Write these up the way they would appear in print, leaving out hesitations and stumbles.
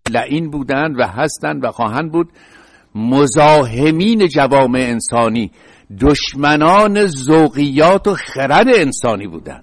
لعین بودند و هستند و خواهند بود، مزاحمین جوامع انسانی، دشمنان ذوقیات و خرد انسانی بودند.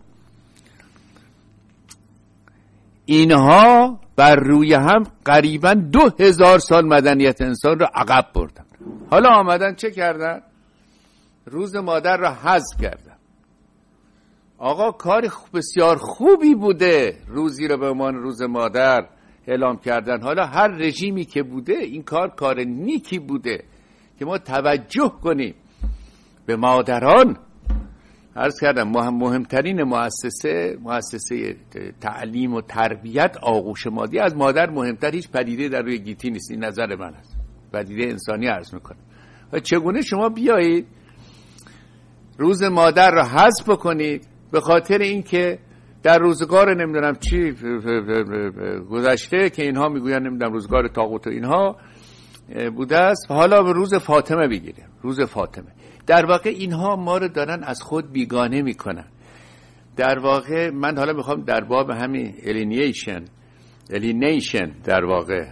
اینها بر روی هم قریباً 2000 سال مدنیت انسان را عقب بردن. حالا آمدن چه کردن؟ روز مادر را حذف کردن. آقا کار بسیار خوبی بوده روزی را به عنوان روز مادر اعلام کردن. حالا هر رژیمی که بوده این کار نیکی بوده که ما توجه کنیم به مادران. عرض کردم مهمترین مؤسسه تعلیم و تربیت آغوش مادی، از مادر مهمتر هیچ پدیده در روی گیتی نیست. این نظر من است، پدیده انسانی عرض میکنم. و چگونه شما بیایید روز مادر را حذف بکنید به خاطر اینکه در روزگار نمیدونم چی گذشته که اینها میگوین نمیدونم روزگار طاغوت و اینها بوده است، حالا به روز فاطمه بگیریم. روز فاطمه در واقع اینها ما رو دارن از خود بیگانه میکنن. در واقع من حالا میخوام در باب همین alienation در واقع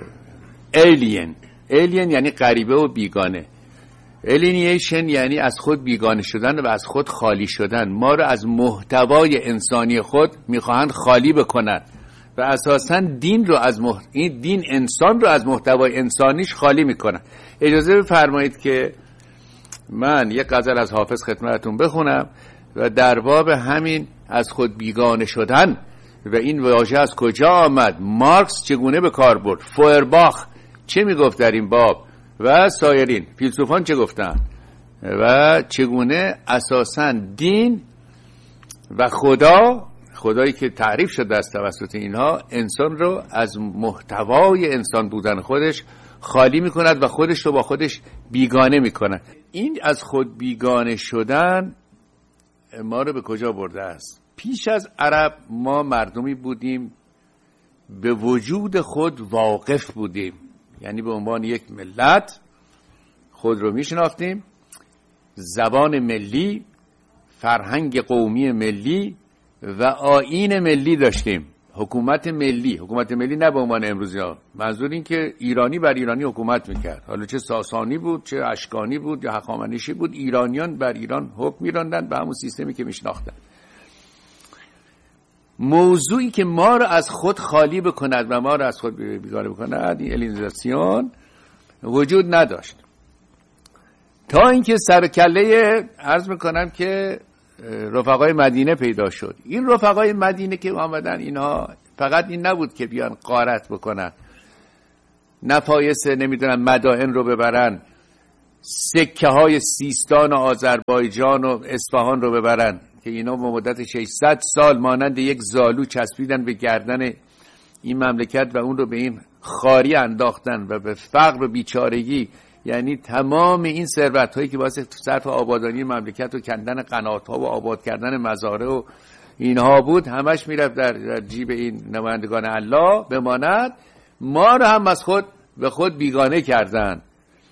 alien یعنی غریبه و بیگانه، alienation یعنی از خود بیگانه شدن و از خود خالی شدن. ما رو از محتوای انسانی خود میخواهند خالی بکنن و اساساً دین رو این دین انسان رو از محتوای انسانیش خالی میکنن. اجازه بفرمایید که من یک غزل از حافظ خدمتتون بخونم و در باب همین از خود بیگانه شدن و این واژه از کجا آمد، مارکس چگونه به کار برد، فوئرباخ چه میگفت در این باب و سایرین فیلسوفان چه گفتن و چگونه اساساً دین و خدایی که تعریف شده است توسط اینها انسان رو از محتوای انسان بودن خودش خالی میکند و خودش رو با خودش بیگانه میکند. این از خود بیگانه شدن ما رو به کجا برده است؟ پیش از عرب ما مردمی بودیم به وجود خود واقف بودیم، یعنی به عنوان یک ملت خود رو میشناختیم، زبان ملی، فرهنگ قومی ملی و آیین ملی داشتیم. حکومت ملی نه به عنوان امروزی ها، منظور این که ایرانی بر ایرانی حکومت میکرد، حالا چه ساسانی بود چه اشکانی بود یا هخامنشی بود، ایرانیان بر ایران حکم میراندن به همون سیستمی که میشناختن. موضوعی که ما رو از خود خالی بکند و ما رو از خود بیگانه بکند، این الینیزاسیون وجود نداشت تا اینکه سرکله عرض میکنم که رفقای مدینه پیدا شد. این رفقای مدینه که آمدن اینها فقط این نبود که بیان غارت بکنن، نفایس نمیدونم مدائن رو ببرن، سکه های سیستان و آذربایجان و اصفهان رو ببرن که اینا به مدت 600 سال مانند یک زالو چسبیدن به گردن این مملکت و اون رو به این خاری انداختن و به فقر و بیچارگی. یعنی تمام این ثروت هایی که واسه صرف آبادانی مملکت و کندن قنات ها و آباد کردن مزارع و اینها بود، همش میرفت در جیب این نمایندگان الله بماند. ما رو هم از خود به خود بیگانه کردن.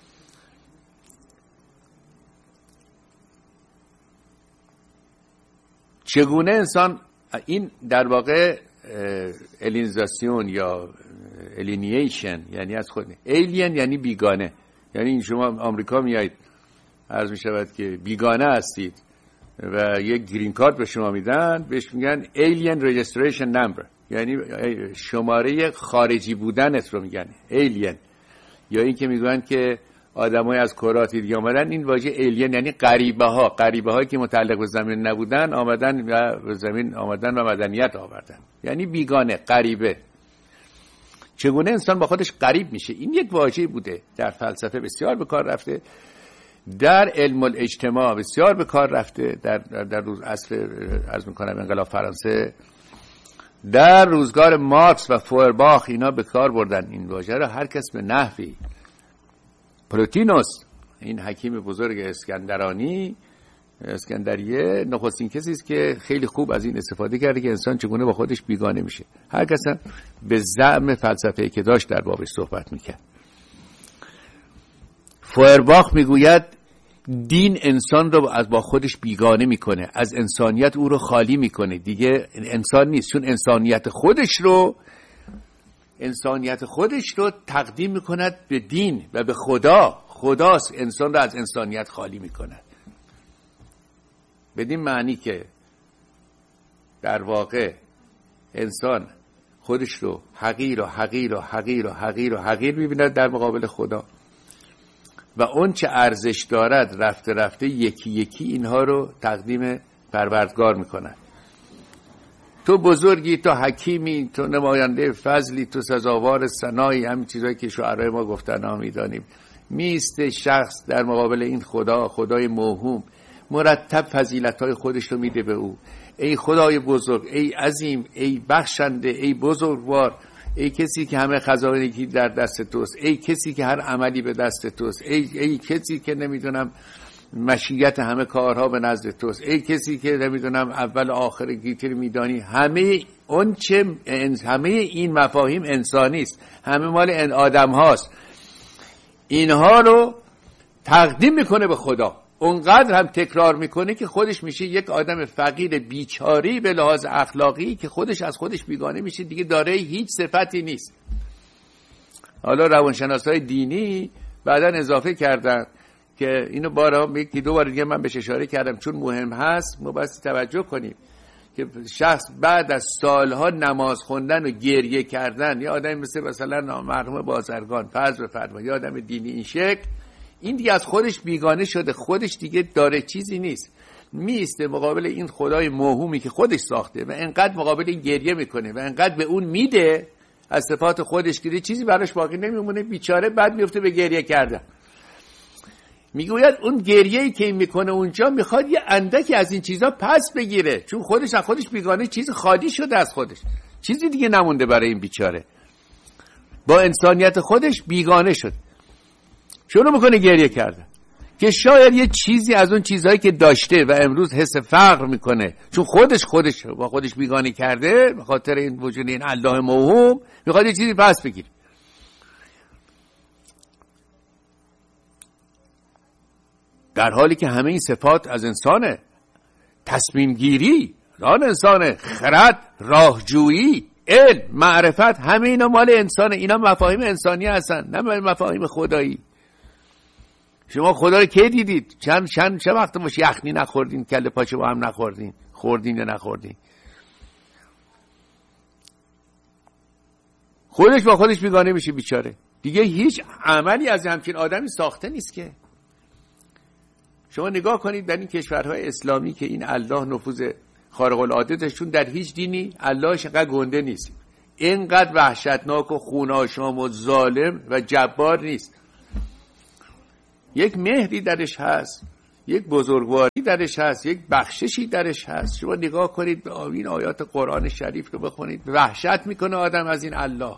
چگونه انسان این در واقع الینیزاسیون یا الینیشن یعنی از خود، ایلین یعنی بیگانه، یعنی این شما آمریکا میایید عرض میشود که بیگانه هستید و یک گرین کارت به شما میدن، بهش میگن alien registration number، یعنی شماره خارجی بودنت رو میگن alien. یا این که میگن که آدمای از کرات دیگه آمدن، این واژه alien یعنی غریبه هایی که متعلق به زمین نبودن آمدن و به زمین آمدن و مدنیت آوردن، یعنی بیگانه، غریبه. چگونه انسان با خودش غریب میشه؟ این یک واژه‌ای بوده در فلسفه بسیار به کار رفته، در علم الاجتماع بسیار به کار رفته، در روز عصر عرض میکنم انقلاب فرانسه، در روزگار مارکس و فوئرباخ اینا به کار بردن این واژه را. هر کس به نحوی، پلوتینوس این حکیم بزرگ اسکندریه نخستین کسی است که خیلی خوب از این استفاده کرده که انسان چگونه با خودش بیگانه میشه. هر کس به زعم فلسفه‌ای که داشت در بابش صحبت میکرد. فوئرباخ میگوید دین انسان رو از با خودش بیگانه میکنه، از انسانیت او رو خالی میکنه، دیگه انسان نیست، چون انسانیت خودش رو انسانیت خودش رو تقدیم میکند به دین و به خداست انسان رو از انسانیت خالی میکند. بدین معنی که در واقع انسان خودش رو حقیر می‌بیند در مقابل خدا و اون چه ارزش دارد رفته رفته یکی یکی اینها رو تقدیم پروردگار می‌کند. تو بزرگی، تو حکیمی، تو نماینده فضلی، تو سزاوار ثنایی، همین چیزایی که شعرای ما گفتن ها می‌دانیم. میسته شخص در مقابل این خدای موهوم، مرتب فضیلت‌های خودش رو میده به او. ای خدای بزرگ، ای عظیم، ای بخشنده، ای بزرگوار، ای کسی که همه خزائنی در دست توست، ای کسی که هر عملی به دست توست، ای کسی که نمیدونم مشیت همه کارها به نزد توست، ای کسی که نمیدونم اول آخر گیتر میدانی. همه این مفاهیم انسانی است، همه مال آدم هاست. اینها رو تقدیم میکنه به خدا، اونقدر هم تکرار میکنه که خودش میشه یک آدم فقیر بیچاری به لحاظ اخلاقی که خودش از خودش بیگانه میشه، دیگه داره هیچ صفتی نیست. حالا روانشناسای دینی بعداً اضافه کردن که اینو یکی دو بار دیگه من بهش اشاره کردم چون مهم هست، ما باید توجه کنیم که شخص بعد از سالها نماز خوندن و گریه کردن، یا آدمی مثلا مرحوم بازرگان فرض بفرمایید، یا آدم دینی این شکل، این دیگه از خودش بیگانه شده، خودش دیگه داره چیزی نیست، میسته مقابل این خدای موهومی که خودش ساخته و انقدر مقابل این گریه میکنه و انقدر به اون میده از صفات خودش که چیزی براش باقی نمیمونه، بیچاره بعد میفته به گریه کردن. میگوید اون گریه‌ای که این میکنه اونجا میخواد یه اندکی از این چیزا پس بگیره، چون خودش از خودش بیگانه، چیز خالی شده از خودش، چیزی دیگه نمونده برای این بیچاره، با انسانیت خودش بیگانه شد. شروع میکنه گریه کردن که شاید یه چیزی از اون چیزهایی که داشته و امروز حس فقر میکنه چون خودش با خودش بیگانه کرده به خاطر این وجود این الله موهوم، میخواد یه چیزی پس بگیره. در حالی که همه این صفات از انسانه، تصمیم گیری ران انسانه، خرد، راهجویی، علم، معرفت، همه اینا مال انسانه. اینا مفاهیم انسانی هستن، نه مفاهیم خدایی. شما خدا رو کی دیدید؟ چه وقت باشه یخنی نخوردین، کله پاچه با هم نخوردین، خوردین یا نخوردین؟ خودش با خودش بیگانه میشه بیچاره، دیگه هیچ عملی از همچین آدمی ساخته نیست که. شما نگاه کنید در این کشورهای اسلامی که این الله نفوذ خارق العاده داشتون، در هیچ دینی اللهش اینقدر گنده نیست، اینقدر وحشتناک و خون‌آشام و ظالم و جبار نیست. یک مهری درش هست، یک بزرگواری درش هست، یک بخششی درش هست. شما نگاه کنید به این آیات قرآن شریف رو بخونید، وحشت میکنه آدم از این الله.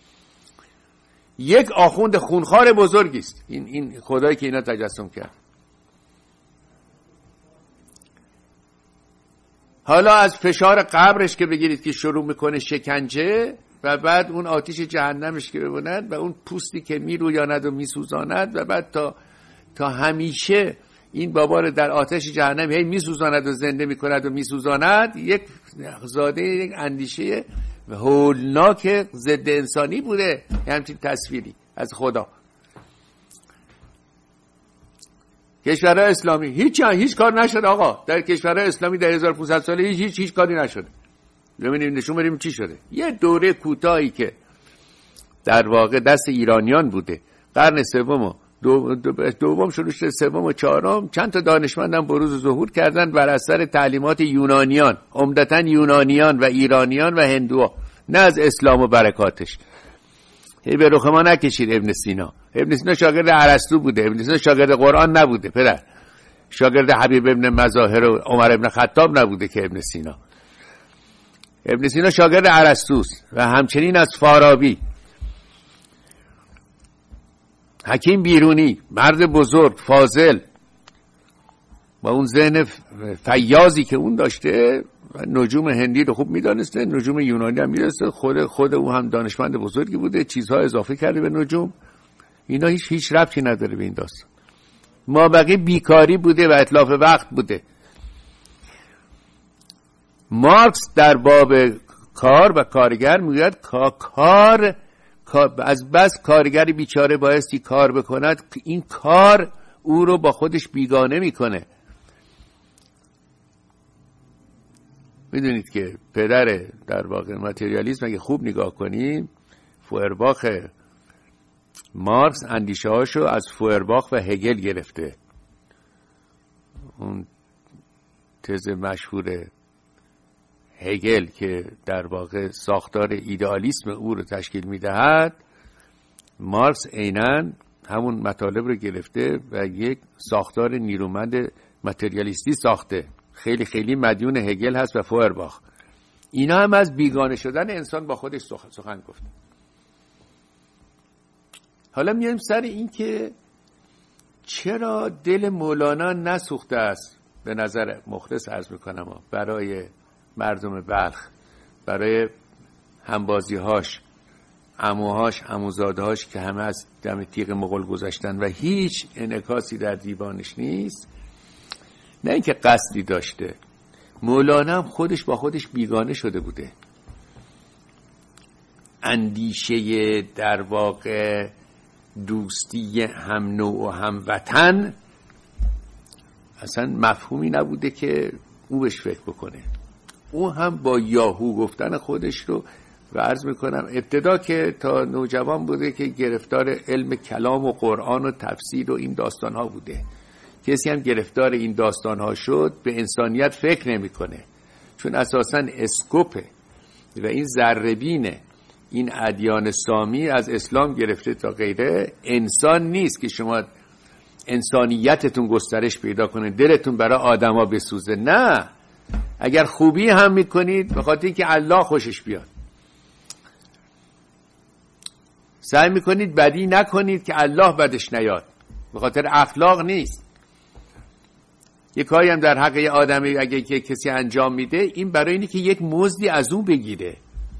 یک آخوند خونخوار بزرگی است این خدایی که اینا تجسم کرد. حالا از فشار قبرش که بگیرید که شروع میکنه شکنجه و بعد اون آتیش جهنمش که ببوند و اون پوستی که میرویاند و میسوزاند و بعد تا همیشه این بابا رو در آتش جهنم هی میسوزاند و زنده میکند و میسوزاند. یک زاده یک اندیشه هولناک ضد انسانی بوده همچین تصویری از خدا. کشورهای اسلامی هیچ کار نشد آقا، در کشورهای اسلامی در 1500 ساله هیچ کاری نشده. ببینیم نشون بدیم چی شده. یه دوره کوتاهی که در واقع دست ایرانیان بوده، قرن سوم دوم شروع شده، سوم و چهارم چند تا دانشمندان بروز و ظهور کردن بر اثر تعلیمات یونانیان، عمدتاً یونانیان و ایرانیان و هندوها، نه از اسلام و برکاتش. به رخ ما نکشید ابن سینا. ابن سینا شاگرد ارسطو بوده، ابن سینا شاگرد قرآن نبوده پدر، شاگرد حبیب ابن مظاهر و عمر ابن خطاب نبوده که ابن سینا شاگرد ارسطوست و همچنین از فارابی. حکیم بیرونی، مرد بزرگ فاضل، با اون ذهن فیاضی که اون داشته، نجوم هندی رو خوب میدانسته، نجوم یونانی هم میدانسته، خود او هم دانشمند بزرگی بوده، چیزها اضافه کرده به نجوم. اینا هیچ ربطی نداره به این داستان. ما بقیه بیکاری بوده و اتلاف وقت بوده. مارکس در باب کار و کارگر میگوید کار از بس کارگر بیچاره بایستی کار بکند، این کار او رو با خودش بیگانه میکنه. میدونید که پدر در واقع ماتریالیسم اگه خوب نگاه کنیم، فوئرباخ مارکس اندیشه هاشو از فوئرباخ و هگل گرفته. اون تز مشهور هگل که در واقع ساختار ایدئالیسم او رو تشکیل میدهد، مارکس عیناً همون مطالب رو گرفته و یک ساختار نیرومند ماتریالیستی ساخته. خیلی خیلی مدیون هگل هست و فوئرباخ. اینا هم از بیگانه شدن انسان با خودش سخن گفت. حالا میایم سر این که چرا دل مولانا نسوخته است، به نظر مخلص عرض میکنم، برای مردم بلخ، برای همبازیهاش، عموهاش، عموزادهاش که همه از دم تیغ مغول گذاشتن و هیچ انعکاسی در دیوانش نیست. نه اینکه قصدی داشته، مولانا هم خودش با خودش بیگانه شده بوده. اندیشه در واقع دوستی هم نوع و هم وطن اصلا مفهومی نبوده که او بهش فکر بکنه. او هم با یاهو گفتن خودش رو و عرض میکنم ابتدا که تا نوجوان بوده که گرفتار علم کلام و قرآن و تفسیر و این داستان ها بوده. کسی هم گرفتار این داستان ها شد به انسانیت فکر نمیکنه، چون اساساً اسکوپ و این ذره‌بین این ادیان سامی از اسلام گرفته تا غیره انسان نیست که شما انسانیتتون گسترش پیدا کنه، دلتون برای آدما بسوزه. نه، اگر خوبی هم میکنید به خاطر اینکه الله خوشش بیاد، سعی میکنید بدی نکنید که الله بدش نیاد، به خاطر اخلاق نیست. یک کاری هم در حق یه آدمی اگه که کسی انجام میده، این برای اینه که یک مزدی از اون بگیره.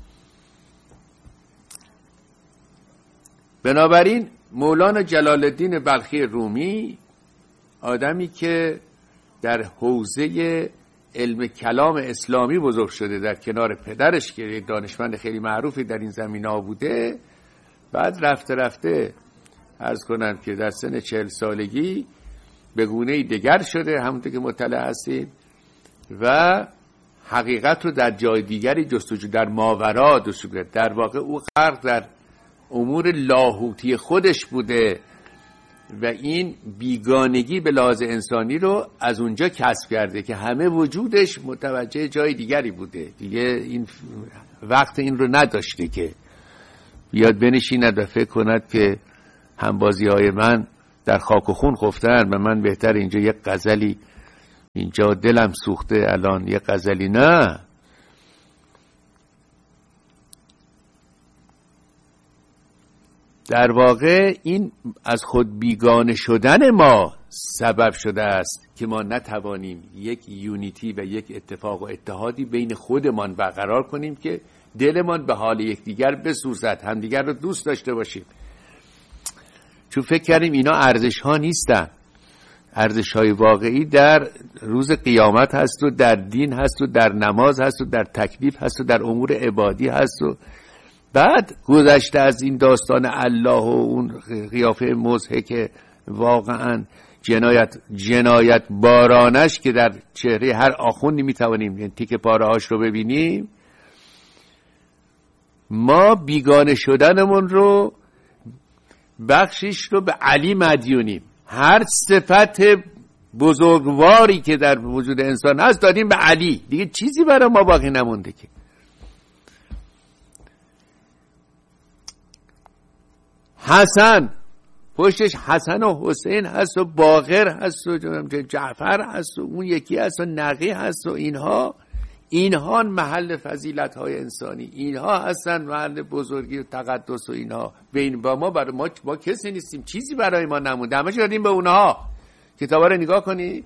بنابراین مولانا جلال الدین بلخی رومی، آدمی که در حوزه علم کلام اسلامی بزرگ شده در کنار پدرش که یک دانشمند خیلی معروفی در این زمینه‌ها بوده، بعد رفته رفته عرض کنم که در سن 40 سالگی به گونه‌ای دگر شده، همونطور که مطلع هستید، و حقیقت رو در جای دیگری جستجو، در ماورا جستجو. در واقع او غرق در امور لاهوتی خودش بوده و این بیگانگی به لحاظ انسانی رو از اونجا کسب کرده که همه وجودش متوجه جای دیگری بوده. دیگه این وقت این رو نداشته که بیاد بنشیند و فکر کند که همبازی های من در خاک و خون خفتن و من بهتر اینجا یک غزلی، اینجا دلم سوخته الان یک غزلی. نه، در واقع این از خود بیگانه شدن ما سبب شده است که ما نتوانیم یک یونیتی و یک اتفاق و اتحادی بین خودمان برقرار کنیم که دلمان به حال یکدیگر بسوزد، همدیگر رو دوست داشته باشیم. چون فکر کردیم اینا ارزش ها نیستن. ارزش های واقعی در روز قیامت هست و در دین هست و در نماز هست و در تکلیف هست و در امور عبادی هست. و بعد گذشته از این داستان الله و اون قیافه مضحک واقعا جنایت بارانش که در چهره هر آخوندی میتوانیم یعنی تیک پاره هاش رو ببینیم، ما بیگانه شدنمون رو بخشش رو به علی مدیونیم. هر صفت بزرگواری که در وجود انسان هست دادیم به علی، دیگه چیزی برای ما باقی نمونده که. حسن، پشتش حسن و حسین هست و باقر هست و جعفر هست و اون یکی هست و نقی هست و اینها محل فضیلت های انسانی، اینها هستن محل بزرگی و تقدس و اینها. بین با ما برای ما کسی نیستیم، چیزی برای ما نمونده، همه شدیم به اونها. کتابا رو نگاه کنی،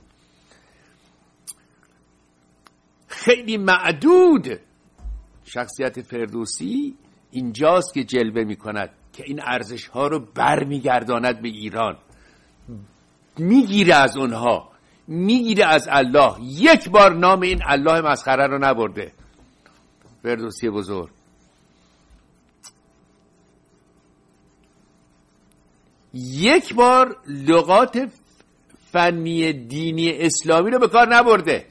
خیلی معدود شخصیت فردوسی اینجاست که جلوه میکند که این ارزش ها رو بر میگرداند به ایران، میگیره از اونها، میگیره از الله. یک بار نام این الله مسخره رو نبرده فردوسی بزرگ. یک بار لغات فنی دینی اسلامی رو به کار نبرده،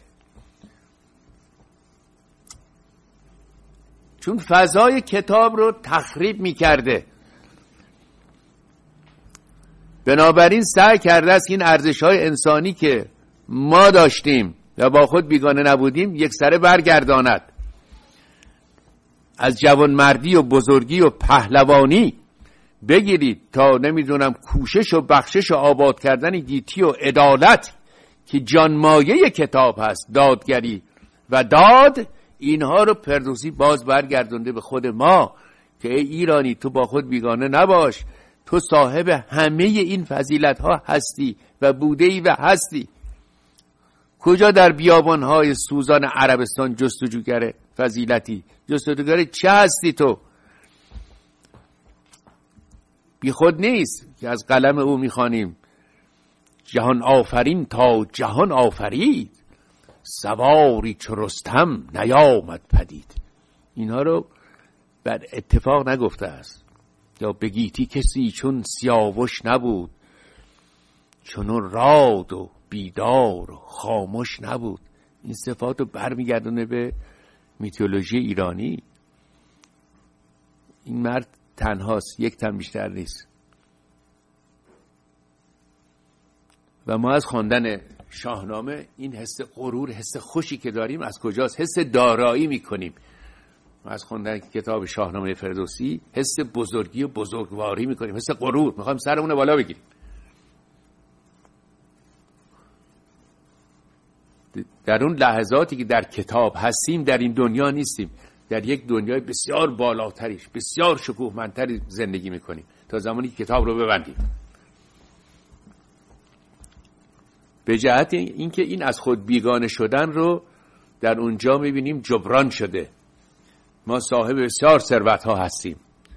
چون فضای کتاب رو تخریب میکرده. بنابراین سعی کرده است این ارزش‌های انسانی که ما داشتیم و با خود بیگانه نبودیم یک سره برگرداند. از جوانمردی و بزرگی و پهلوانی بگیرید تا نمیدونم کوشش و بخشش و آباد کردن گیتی و عدالت که جانمایه کتاب هست، دادگری و داد، اینها رو فردوسی باز برگردونده به خود ما که ای ایرانی تو با خود بیگانه نباش، تو صاحب همه این فضیلت ها هستی و بوده‌ای و هستی. کجا در بیابان‌های سوزان عربستان جستجوگر فضیلتی؟ جستجوگر چه هستی تو؟ بی خود نیست که از قلم او میخوانیم جهان آفرین تا جهان آفرید، سواری چو رستم نیامد پدید. اینها رو بر اتفاق نگفته است. یا بگیتی کسی چون سیاوش نبود، چون راد و بیدار و خاموش نبود. این صفات رو برمیگردونه به میتولوژی ایرانی. این مرد تنهاست، یک تن بیشتر نیست. و ما از خواندن شاهنامه این حس غرور، حس خوشی که داریم از کجاست؟ حس دارایی میکنیم. ما از خواندن کتاب شاهنامه فردوسی حس بزرگی و بزرگواری میکنیم، حس غرور، میخوایم سرمون بالا بگیریم. در اون لحظاتی که در کتاب هستیم در این دنیا نیستیم، در یک دنیای بسیار بالاتریش، بسیار شکوهمندتری زندگی میکنیم تا زمانی که کتاب رو ببندیم. به جهت اینکه این از خود بیگانه شدن رو در اونجا میبینیم جبران شده. ما صاحب بسیار ثروت ها هستیم،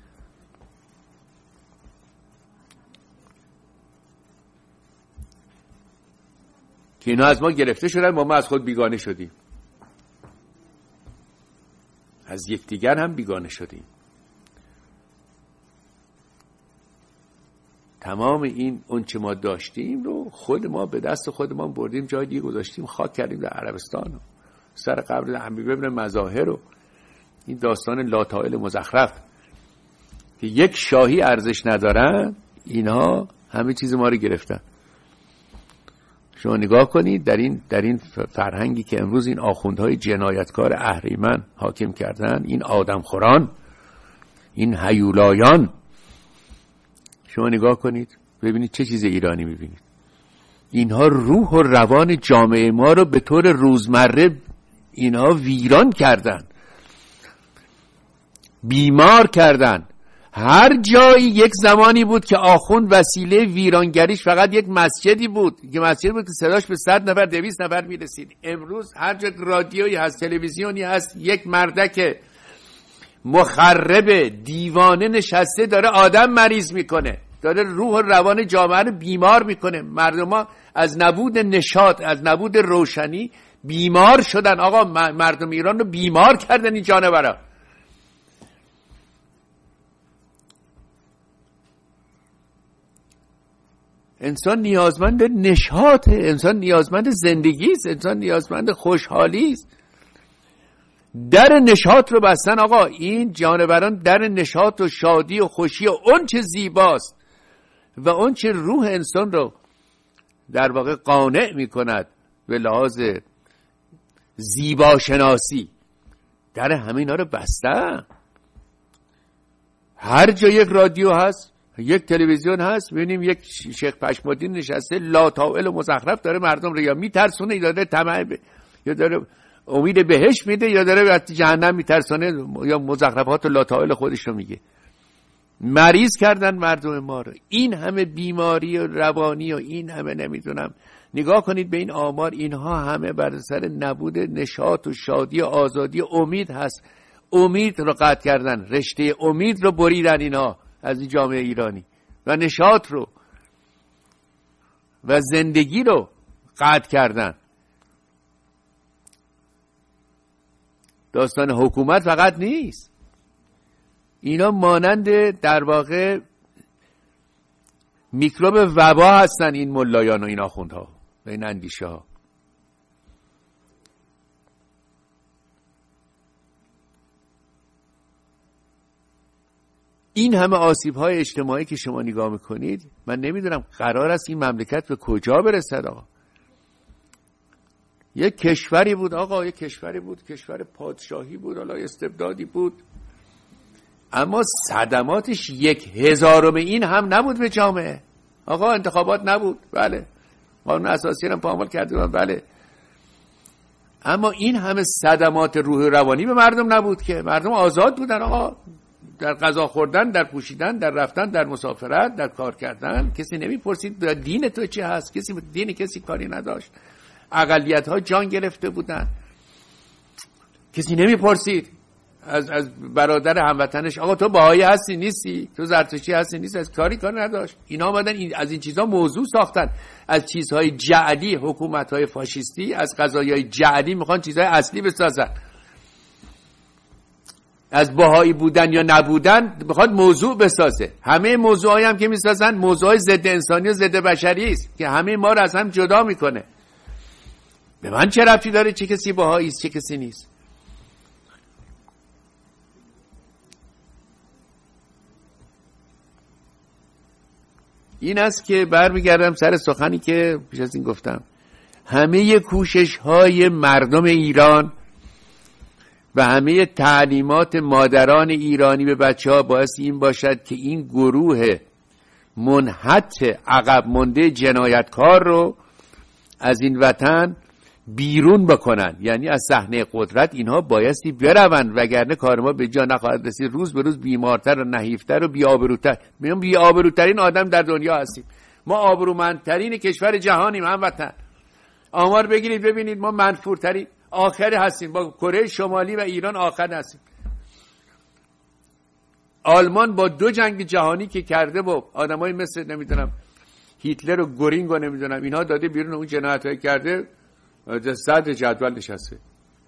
که اینا از ما گرفته شدن، ما از خود بیگانه شدیم، از یکدیگر هم بیگانه شدیم. تمام این اون چه ما داشتیم رو خود ما به دست خودمان بردیم جای دیگه گذاشتیم، خاک کردیم در عربستان و سر قبر حبیب بن مظاهر و این داستان لاتائل مزخرف که یک شاهی ارزش ندارن، اینها همه چیز ما رو گرفتن. شما نگاه کنید در این فرهنگی که امروز این آخوندهای جنایتکار اهریمن حاکم کردن، این آدمخوران، این هیولایان، شما نگاه کنید ببینید چه چیز ایرانی میبینید. اینها روح و روان جامعه ما رو به طور روزمره اینها ویران کردن، بیمار کردن. هر جایی یک زمانی بود که آخوند وسیله ویرانگریش فقط یک مسجدی بود، که مسجد بود که صداش به 100 نفر 200 نفر میرسید. امروز هر جا رادیویی هست، تلویزیونی هست، یک مردک مخرب دیوانه نشسته داره آدم مریض میکنه، داره روح و روان جامعه رو بیمار میکنه. مردم ها از نبود نشاط، از نبود روشنی بیمار شدن. آقا مردم ایران رو بیمار کردن این جانورا. انسان نیازمند نشاطه، انسان نیازمند زندگی است، انسان نیازمند خوشحالی است. در نشاط رو بستن. آقا این جانوران در نشاط و شادی و خوشی و اون چه زیباست و اون چه روح انسان رو در واقع قانع می کند به لحاظ زیباشناسی، در همه اینا رو بستن. هر جا یک رادیو هست، یک تلویزیون هست، ببینیم یک شیخ پشمالدین نشسته لاتائل و مزخرف داره مردم رو یا میترسونه یا داره طمع یا داره امید بهش میده یا داره به جهنم میترسونه یا مزخرفات و لاتائل خودش رو میگه. مریض کردن مردم ما رو. این همه بیماری و روانی و این همه نمیدونم، نگاه کنید به این آمار، اینها همه بر سر نبود نشاط و شادی و آزادی و امید هست. امید رو قطع کردن، رشته امید رو بریدن اینا از این جامعه ایرانی و نشاط رو و زندگی رو قطع کردن. داستان حکومت فقط نیست، اینا مانند در واقع میکروب وبا هستن این ملایان و این آخوندها و این اندیشه ها. این همه آسیب‌های اجتماعی که شما نگاه میکنید، من نمیدونم قرار است این مملکت به کجا برسد آقا. یک کشوری بود آقا، یک کشوری بود، کشور پادشاهی بود، حالا استبدادی بود، اما صدماتش 1/1000 این هم نبود به جامعه. آقا انتخابات نبود، بله، قانون اساسی رو پامال کرده، بله، اما این همه صدمات روح روانی به مردم نبود که. مردم آزاد بودن آقا، در غذا خوردن، در پوشیدن، در رفتن، در مسافرت، در کار کردن. کسی نمیپرسید دین تو چی هست، دین کسی کاری نداشت. اقلیت ها جان گرفته بودن، کسی نمیپرسید از برادر هموطنش آقا تو بهایی هستی نیستی، تو زرتشتی هستی نیستی، از کاری نداشت. اینا آمدن از این چیزها موضوع ساختن، از چیزهای جعلی حکومت‌های فاشیستی، از قضایای جعلی میخوان چیزهای اصلی بسازن. از بهایی بودن یا نبودن میخواد موضوع بسازه. همه موضوعایی هم که میسازن موضوعای ضد انسانی و ضد بشری است که همه ما رو از هم جدا میکنه. به من چه ربطی داره چه کسی بهایی است چه کسی نیست؟ این است که برمیگردم سر سخنی که پیش از این گفتم. همه کوشش های مردم ایران و همه تعلیمات مادران ایرانی به بچه ها باعث این باشد که این گروه منحط عقب مونده جنایتکار رو از این وطن بیرون بکنن. یعنی از صحنه قدرت اینها بایستی بروند، وگرنه کار ما به جا نخواهد رسید. روز به روز بیمارتر و نحیفتر و بی‌آبروتر. میگم بی‌آبروترین آدم در دنیا هستیم. ما آبرومندترین کشور جهانیم هموطن. آمار بگیرید ببینید ما منفورترین آخر هستیم، با کره شمالی و ایران آخر هستیم. آلمان با 2 جنگ جهانی که کرده با آدمای مثل نمیدونم هیتلر و گورینگ و نمیدونم اینها داده بیرون، اون جنایت‌های کرده صدر جدول نشسته.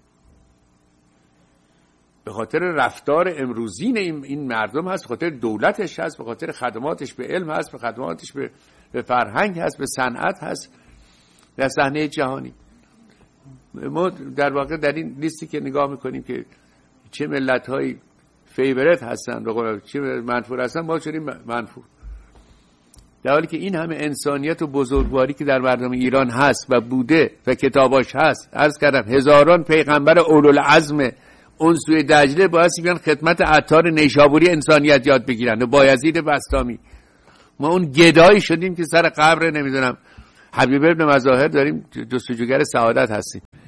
به خاطر رفتار امروزین این مردم هست، به خاطر دولتش هست، به خاطر خدماتش به علم هست، به خدماتش به فرهنگ هست، به صنعت هست در صحنه جهانی. ما در واقع در این لیستی که نگاه میکنیم که چه ملت‌های فیورت هستن و چه منفور هستن، ما شدیم منفور، در حالی که این همه انسانیت و بزرگواری که در مردم ایران هست و بوده و کتاباش هست. عرض کردم هزاران پیغمبر اولوالعزم اون سوی دجله باعث بیان خدمت عطار نیشابوری انسانیت یاد بگیرن و بایزید بسطامی. ما اون گدایی شدیم که سر قبر نمیدونم حبیب ابن مظاهر داریم جستجوگر سعادت هستیم.